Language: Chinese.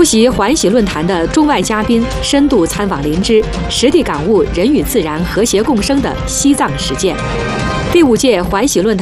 席环喜论坛的中外嘉宾深度参访林芝，实地感悟人与自然和谐共生的西藏实践。第5届环喜论坛